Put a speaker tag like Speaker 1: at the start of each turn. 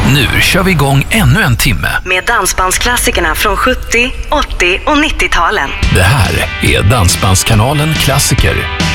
Speaker 1: Nu kör vi igång ännu en timme
Speaker 2: med dansbandsklassikerna från 70, 80 och 90-talen.
Speaker 1: Det här är Dansbandskanalen Klassiker.